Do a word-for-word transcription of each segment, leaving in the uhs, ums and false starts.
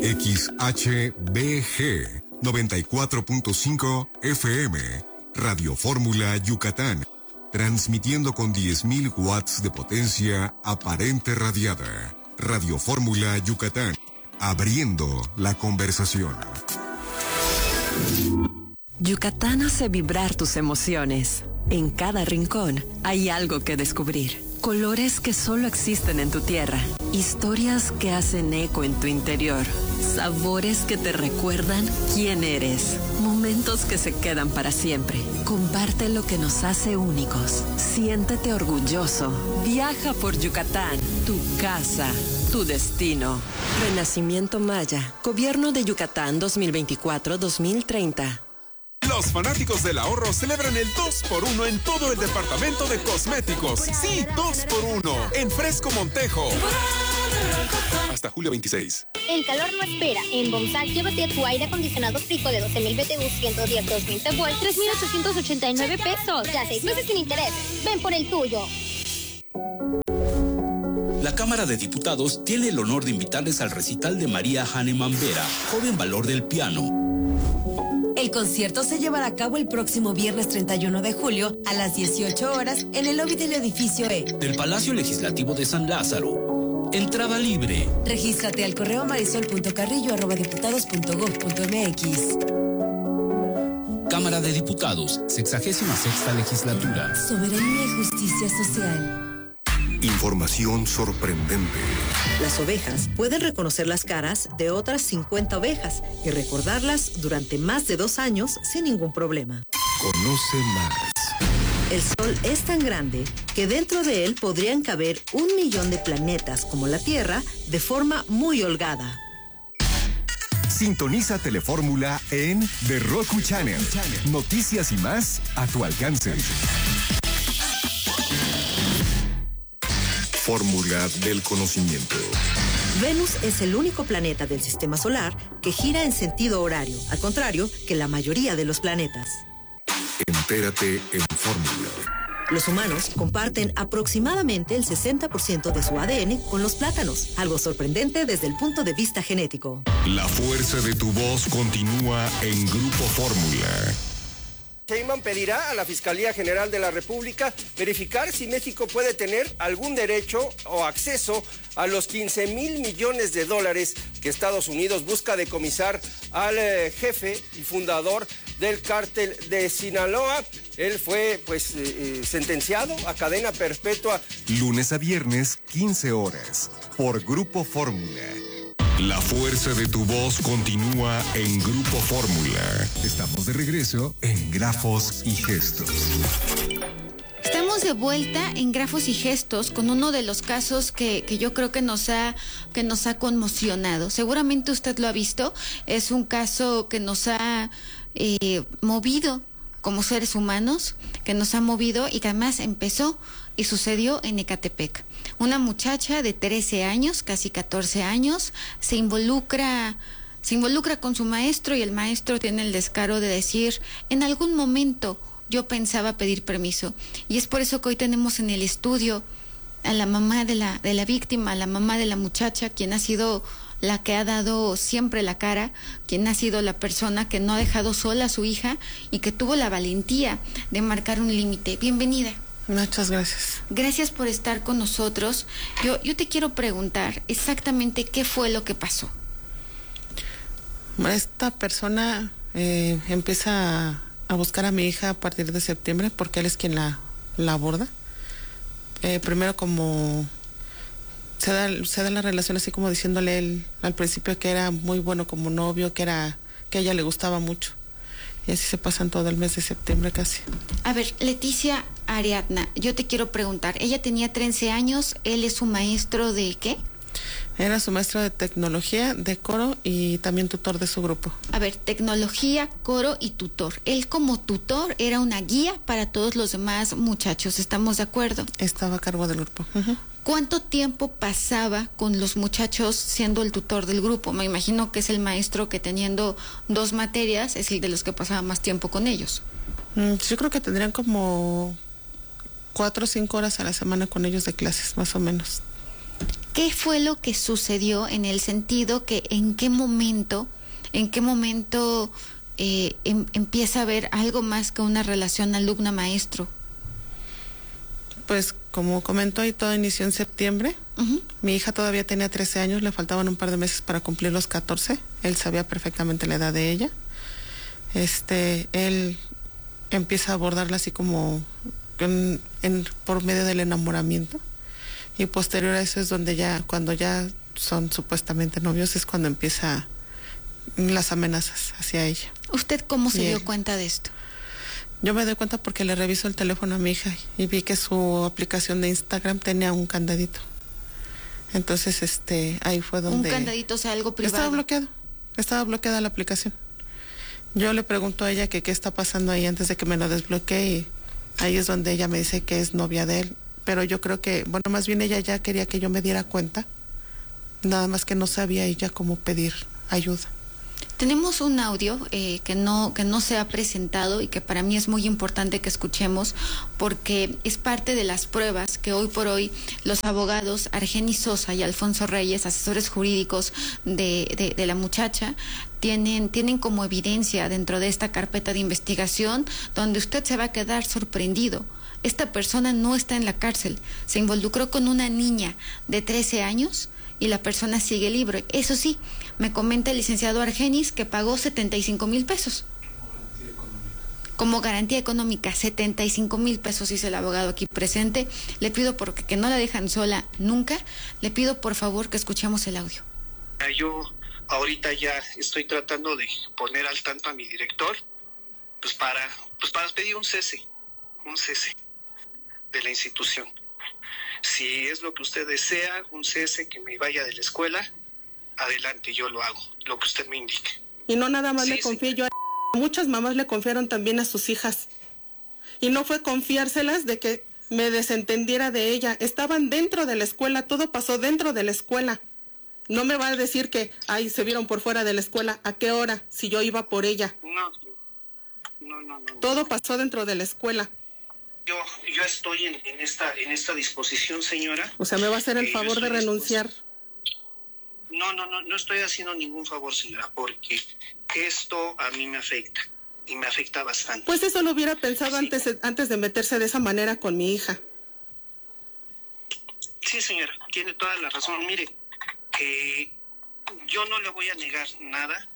X H B G noventa y cuatro punto cinco F M, Radio Fórmula Yucatán, transmitiendo con diez mil watts de potencia aparente radiada. Radio Fórmula Yucatán, abriendo la conversación. Yucatán hace vibrar tus emociones. En cada rincón hay algo que descubrir. Colores que solo existen en tu tierra. Historias que hacen eco en tu interior. Sabores que te recuerdan quién eres. Momentos que se quedan para siempre. Comparte lo que nos hace únicos. Siéntete orgulloso. Viaja por Yucatán, tu casa, tu destino. Renacimiento Maya. Gobierno de Yucatán dos mil veinticuatro a dos mil treinta. Los fanáticos del ahorro celebran el dos por uno en todo el departamento de cosméticos. Sí, dos por uno en Fresco Montejo. Hasta julio veintiséis. El calor no espera. En Bomsal, llévate tu aire acondicionado Frico de doce mil B T U ciento diez dos mil por tres mil ochocientos ochenta y nueve pesos. Ya seis meses sin interés. Ven por el tuyo. La Cámara de Diputados tiene el honor de invitarles al recital de María Hahnemann Vera, joven valor del piano. El concierto se llevará a cabo el próximo viernes treinta y uno de julio a las dieciocho horas en el lobby del edificio E del Palacio Legislativo de San Lázaro. Entrada libre. Regístrate al correo marisol.carrillo arroba diputados punto gob punto mx. Cámara de Diputados, sexagésima sexta legislatura. Soberanía y justicia social. Información sorprendente. Las ovejas pueden reconocer las caras de otras cincuenta ovejas y recordarlas durante más de dos años sin ningún problema. Conoce más. El Sol es tan grande que dentro de él podrían caber un millón de planetas como la Tierra de forma muy holgada. Sintoniza Telefórmula en The Roku Channel. Noticias y más a tu alcance. Fórmula del conocimiento. Venus es el único planeta del sistema solar que gira en sentido horario, al contrario que la mayoría de los planetas. Entérate en Fórmula. Los humanos comparten aproximadamente el sesenta por ciento de su A D N con los plátanos, algo sorprendente desde el punto de vista genético. La fuerza de tu voz continúa en Grupo Fórmula. Sheinbaum pedirá a la Fiscalía General de la República verificar si México puede tener algún derecho o acceso a los quince mil millones de dólares que Estados Unidos busca decomisar al eh, jefe y fundador del cártel de Sinaloa. Él fue pues eh, sentenciado a cadena perpetua. Lunes a viernes, quince horas, por Grupo Fórmula. La fuerza de tu voz continúa en Grupo Fórmula. Estamos de regreso en Grafos y Gestos. Estamos de vuelta en Grafos y Gestos con uno de los casos que, que yo creo que nos ha que nos ha conmocionado. Seguramente usted lo ha visto. Es un caso que nos ha eh, movido como seres humanos, que nos ha movido y que además empezó y sucedió en Ecatepec. Una muchacha de trece años, casi catorce años, se involucra, se involucra con su maestro y el maestro tiene el descaro de decir, en algún momento yo pensaba pedir permiso. Y es por eso que hoy tenemos en el estudio a la mamá de la, de la víctima, a la mamá de la muchacha, quien ha sido la que ha dado siempre la cara, quien ha sido la persona que no ha dejado sola a su hija y que tuvo la valentía de marcar un límite. Bienvenida. Muchas gracias. Gracias por estar con nosotros. Yo, yo te quiero preguntar exactamente qué fue lo que pasó. Esta persona eh, empieza a, a buscar a mi hija a partir de septiembre porque él es quien la, la aborda. Eh, primero como se da, se da la relación así como diciéndole él al principio que era muy bueno como novio, que era que a ella le gustaba mucho. Y así se pasan todo el mes de septiembre casi. A ver, Leticia Ariadna, yo te quiero preguntar, ella tenía trece años, él es su maestro de ¿qué? Era su maestro de tecnología, de coro y también tutor de su grupo. A ver, tecnología, coro y tutor. Él como tutor era una guía para todos los demás muchachos, ¿estamos de acuerdo? Estaba a cargo del grupo. Uh-huh. ¿Cuánto tiempo pasaba con los muchachos siendo el tutor del grupo? Me imagino que es el maestro que teniendo dos materias es el de los que pasaba más tiempo con ellos. Mm, yo creo que tendrían como cuatro o cinco horas a la semana con ellos de clases, más o menos. ¿Qué fue lo que sucedió en el sentido que en qué momento, en qué momento eh, em, empieza a haber algo más que una relación alumna-maestro? Pues como comentó, ahí todo inició en septiembre. Uh-huh. Mi hija todavía tenía trece años, le faltaban un par de meses para cumplir los catorce. Él sabía perfectamente la edad de ella. Este, él empieza a abordarla así como en, en, por medio del enamoramiento. Y posterior a eso es donde ya, cuando ya son supuestamente novios, es cuando empieza las amenazas hacia ella. ¿Usted cómo se y dio él, cuenta de esto? Yo me doy cuenta porque le reviso el teléfono a mi hija y vi que su aplicación de Instagram tenía un candadito. Entonces, este, ahí fue donde... Un candadito, o sea, algo privado. Estaba bloqueado, estaba bloqueada la aplicación. Yo le pregunto a ella que qué está pasando ahí antes de que me lo desbloquee y ahí es donde ella me dice que es novia de él. Pero yo creo que, bueno, más bien ella ya quería que yo me diera cuenta, nada más que no sabía ella cómo pedir ayuda. Tenemos un audio eh, que no que no se ha presentado y que para mí es muy importante que escuchemos porque es parte de las pruebas que hoy por hoy los abogados Argenis Sosa y Alfonso Reyes, asesores jurídicos de, de, de la muchacha, tienen, tienen como evidencia dentro de esta carpeta de investigación donde usted se va a quedar sorprendido. Esta persona no está en la cárcel, se involucró con una niña de trece años y la persona sigue libre. Eso sí, me comenta el licenciado Argenis que pagó setenta y cinco mil pesos. Como garantía económica, setenta y cinco mil pesos, dice el abogado aquí presente. Le pido porque que no la dejan sola nunca, le pido por favor que escuchemos el audio. Yo ahorita ya estoy tratando de poner al tanto a mi director, pues para, pues para pedir un cese, un cese de la institución. Si es lo que usted desea, un cese, que me vaya de la escuela, adelante, yo lo hago, lo que usted me indique. Y no nada más sí, le confié sí. yo a... Muchas mamás le confiaron también a sus hijas. Y no fue confiárselas de que me desentendiera de ella. Estaban dentro de la escuela, todo pasó dentro de la escuela. No me va a decir que, ay, se vieron por fuera de la escuela. ¿A qué hora? Si yo iba por ella. No, no, no. no todo no. pasó dentro de la escuela. Yo, yo estoy en, en esta en esta disposición, señora. O sea, ¿me va a hacer el eh, favor de renunciar? No, no, no, no estoy haciendo ningún favor, señora, porque esto a mí me afecta, y me afecta bastante. Pues eso lo hubiera pensado sí. antes, antes de meterse de esa manera con mi hija. Sí, señora, tiene toda la razón. Mire, eh, yo no le voy a negar nada.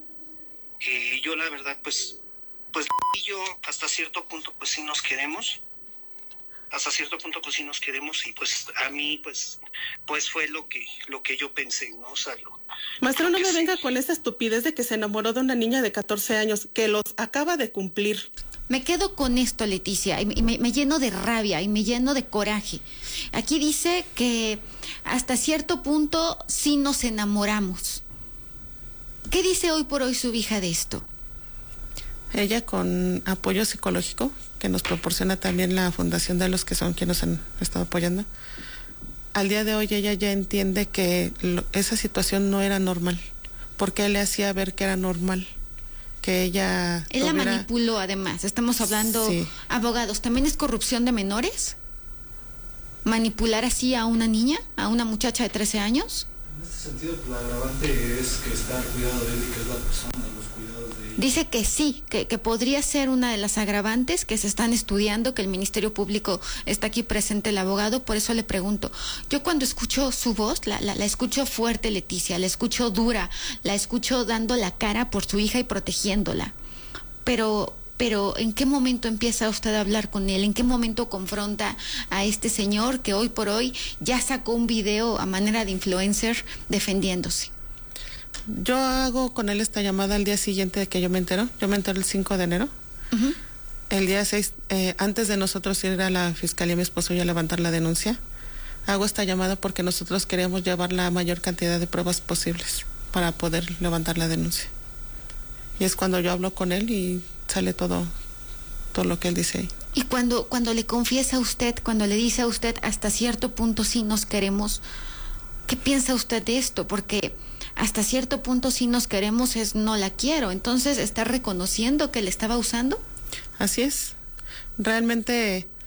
Eh, yo la verdad, pues, pues y yo hasta cierto punto, pues sí nos queremos. Hasta cierto punto pues sí nos queremos y pues a mí pues pues fue lo que lo que yo pensé, ¿no? O sea, lo, Maestro, no me sí. venga con esa estupidez de que se enamoró de una niña de catorce años, que los acaba de cumplir. Me quedo con esto, Leticia, y me, me lleno de rabia y me lleno de coraje. Aquí dice que hasta cierto punto sí nos enamoramos. ¿Qué dice hoy por hoy su hija de esto? Ella, con apoyo psicológico que nos proporciona también la fundación de los que son quienes nos han estado apoyando, al día de hoy ella ya entiende que lo, esa situación no era normal, porque él le hacía ver que era normal, que ella él tuviera... la manipuló. Además, estamos hablando, sí. Abogados, ¿también es corrupción de menores? ¿Manipular así a una niña, a una muchacha de trece años? En este sentido, pues, la agravante es que está al cuidado de él y que es la persona de los cuidados de ella. Dice que sí, que, que podría ser una de las agravantes que se están estudiando, que el Ministerio Público está aquí presente, el abogado. Por eso le pregunto, yo cuando escucho su voz, la, la, la escucho fuerte, Leticia, la escucho dura, la escucho dando la cara por su hija y protegiéndola, pero... Pero ¿en qué momento empieza usted a hablar con él? ¿En qué momento confronta a este señor que hoy por hoy ya sacó un video a manera de influencer defendiéndose? Yo hago con él esta llamada al día siguiente de que yo me entero. Yo me entero el cinco de enero. Uh-huh. El día seis, eh, antes de nosotros ir a la fiscalía, mi esposo y a levantar la denuncia, hago esta llamada porque nosotros queríamos llevar la mayor cantidad de pruebas posibles para poder levantar la denuncia. Y es cuando yo hablo con él y sale todo, todo lo que él dice ahí. Y cuando, cuando le confiesa a usted, cuando le dice a usted hasta cierto punto sí nos queremos, ¿qué piensa usted de esto? Porque hasta cierto punto sí nos queremos es no la quiero. Entonces, ¿está reconociendo que le estaba usando? Así es. Realmente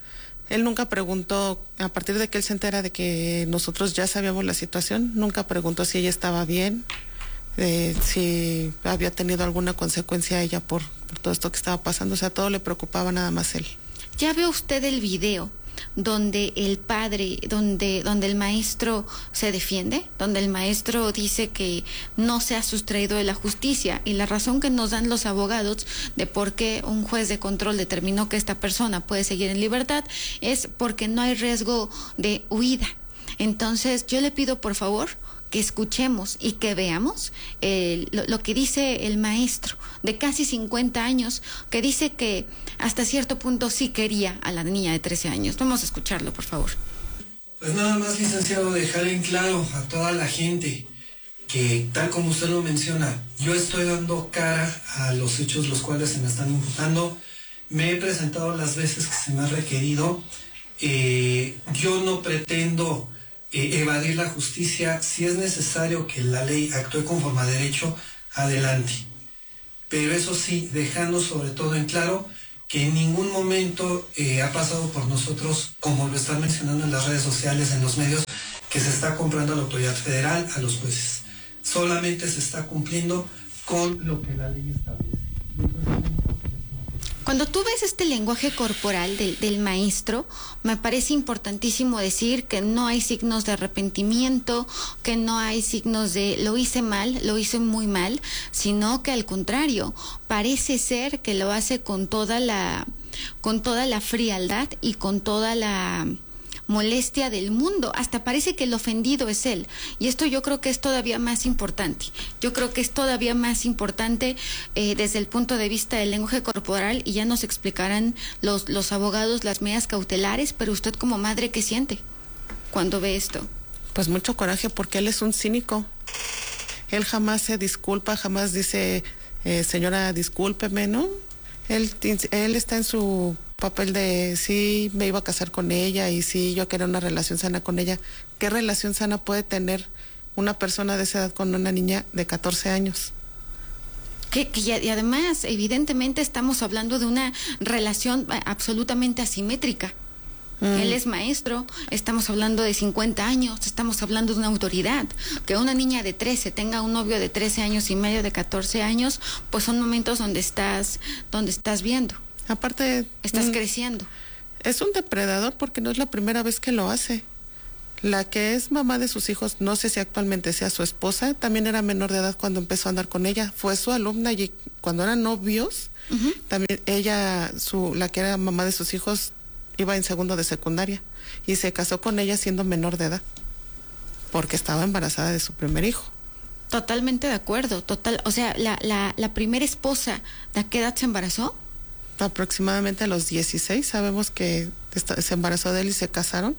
Él nunca preguntó, a partir de que él se entera de que nosotros ya sabíamos la situación, nunca preguntó si ella estaba bien, eh, si había tenido alguna consecuencia a ella por, por todo esto que estaba pasando. O sea, todo le preocupaba nada más él. Ya ve usted el video donde el padre, donde, donde el maestro se defiende, donde el maestro dice que no se ha sustraído de la justicia, y la razón que nos dan los abogados de por qué un juez de control determinó que esta persona puede seguir en libertad es porque no hay riesgo de huida. Entonces yo le pido por favor que escuchemos y que veamos eh, lo, lo que dice el maestro de casi cincuenta años, que dice que hasta cierto punto sí quería a la niña de trece años. Vamos a escucharlo, por favor. Pues nada más, licenciado, dejar en claro a toda la gente que, tal como usted lo menciona, yo estoy dando cara a los hechos los cuales se me están imputando. Me he presentado las veces que se me ha requerido. Eh, yo no pretendo Eh, evadir la justicia. Si es necesario que la ley actúe conforme a derecho, adelante. Pero eso sí, dejando sobre todo en claro que en ningún momento eh, ha pasado por nosotros, como lo están mencionando en las redes sociales, en los medios, que se está comprando a la autoridad federal, a los jueces. Solamente se está cumpliendo con lo que la ley establece. Cuando tú ves este lenguaje corporal del, del maestro, me parece importantísimo decir que no hay signos de arrepentimiento, que no hay signos de lo hice mal, lo hice muy mal, sino que al contrario, parece ser que lo hace con toda la, con toda la frialdad y con toda la molestia del mundo. Hasta parece que el ofendido es él, y esto yo creo que es todavía más importante. Yo creo que es todavía más importante eh, desde el punto de vista del lenguaje corporal, y ya nos explicarán los, los abogados las medidas cautelares, pero usted como madre, ¿qué siente cuando ve esto? Pues mucho coraje, porque él es un cínico. Él jamás se disculpa, jamás dice, eh, señora, discúlpeme, ¿no? Él, él está en su papel de sí, me iba a casar con ella y sí, yo quería una relación sana con ella. ¿Qué relación sana puede tener una persona de esa edad con una niña de catorce años? Que, que y además, evidentemente, estamos hablando de una relación absolutamente asimétrica. Mm. Él es maestro, estamos hablando de cincuenta años, estamos hablando de una autoridad. Que una niña de trece tenga un novio de trece años y medio, de catorce años, pues son momentos donde estás, donde estás viendo. Aparte, estás mm, creciendo. Es un depredador porque no es la primera vez que lo hace. La que es mamá de sus hijos, no sé si actualmente sea su esposa, también era menor de edad cuando empezó a andar con ella. Fue su alumna y cuando eran novios, uh-huh. también ella, su, la que era mamá de sus hijos, iba en segundo de secundaria y se casó con ella siendo menor de edad porque estaba embarazada de su primer hijo. Totalmente de acuerdo, total. O sea, la, la, la primera esposa, ¿de qué edad se embarazó? Aproximadamente a los dieciséis, sabemos que se embarazó de él y se casaron.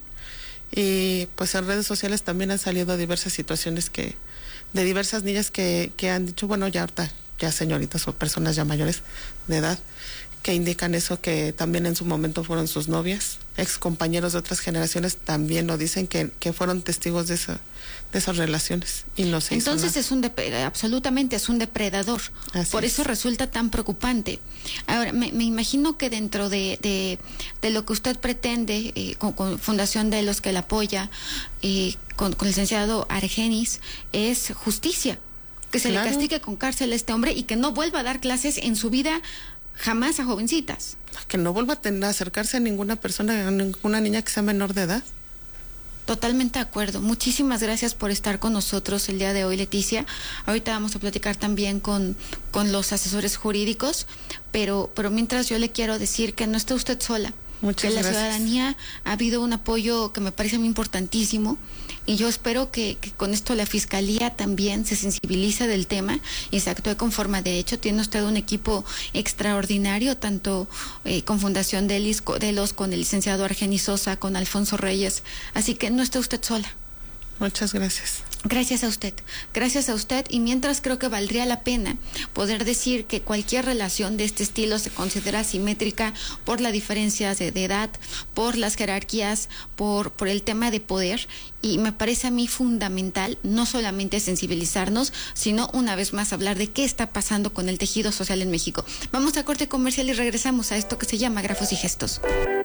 Y pues en redes sociales también han salido diversas situaciones que de diversas niñas que, que han dicho, bueno, ya ahorita, ya señoritas o personas ya mayores de edad, que indican eso, que también en su momento fueron sus novias, ex compañeros de otras generaciones también lo dicen, que, que fueron testigos de esa, de esas relaciones y no se hizo Entonces nada. es un dep- absolutamente es un depredador. Así Por es. eso resulta tan preocupante. Ahora, me, me imagino que dentro de, de, de lo que usted pretende, eh, con, con Fundación de los que la apoya, eh, con, con el licenciado Argenis, es justicia, que se Claro. le castigue con cárcel a este hombre y que no vuelva a dar clases en su vida jamás a jovencitas. Que no vuelva a, tener, a acercarse a ninguna persona, a ninguna niña que sea menor de edad. Totalmente de acuerdo. Muchísimas gracias por estar con nosotros el día de hoy, Leticia. Ahorita vamos a platicar también con, con los asesores jurídicos, pero, pero mientras yo le quiero decir que no está usted sola. Muchas que la gracias. ciudadanía ha habido un apoyo que me parece muy importantísimo, y yo espero que, que con esto la Fiscalía también se sensibilice del tema y se actúe conforme a derecho. Tiene usted un equipo extraordinario, tanto eh, con Fundación Delis, de los, con el licenciado Argenis Sosa, con Alfonso Reyes, así que no está usted sola. Muchas gracias. Gracias a usted, gracias a usted. Y mientras, creo que valdría la pena poder decir que cualquier relación de este estilo se considera asimétrica por las diferencias de, de edad, por las jerarquías, por, por el tema de poder. Y me parece a mí fundamental no solamente sensibilizarnos, sino una vez más hablar de qué está pasando con el tejido social en México. Vamos a corte comercial y regresamos a esto que se llama Grafos y Gestos.